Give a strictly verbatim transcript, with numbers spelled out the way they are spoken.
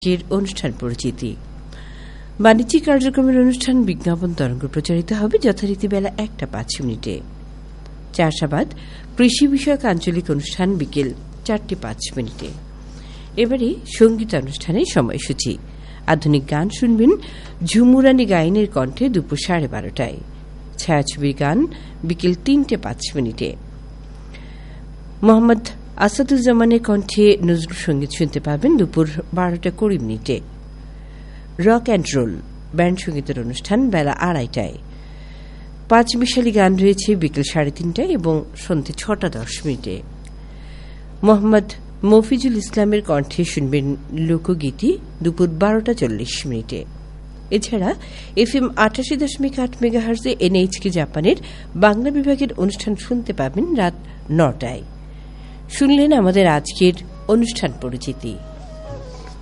আজকের অনুষ্ঠান পরিচিতি। বাণিজ্যিক কার্যক্রমের অনুষ্ঠান বিজ্ঞাপন তরঙ্গ প্রচারিত হবে যথারীতি বেলা একটা পাঁচ মিনিটে। চাষাবাদ কৃষি বিষয়ক আঞ্চলিক অনুষ্ঠান বিকেল চারটে পাঁচ মিনিটে। এবারে সঙ্গীতানুষ্ঠানের সময়সূচি। আধুনিক গান শুনবেন ঝুমুরানি গাইনের কণ্ঠে দুপুর সাড়ে বারোটায়। ছায়াছবির গান বিকেল তিনটে পাঁচ মিনিটে। মোহাম্মদ আসাদুজ্জামানের কণ্ঠে নজরুল সঙ্গীত শুনতে পাবেন দুপুর বারোটা কুড়ি মিনিটে। রক অ্যান্ড রোল ব্যান্ড সঙ্গীতের অনুষ্ঠান বেলা আড়াইটায়। পাঁচ মিশালি গান রয়েছে বিকেল সাড়ে তিনটায় এবং সন্ধ্যে ছটা দশ মিনিটে। মোহাম্মদ মফিজুল ইসলামের কণ্ঠে শুনবেন লোকগীতি দুপুর বারোটা চল্লিশ মিনিটে। এছাড়া এফ এম আটাশি দশমিক আট মেগাহার্জে এনএইচকে জাপানের বাংলা বিভাগের অনুষ্ঠান শুনতে পাবেন রাত নটায়। শুনলেন আমাদের আজকের অনুষ্ঠান পরিচিতি।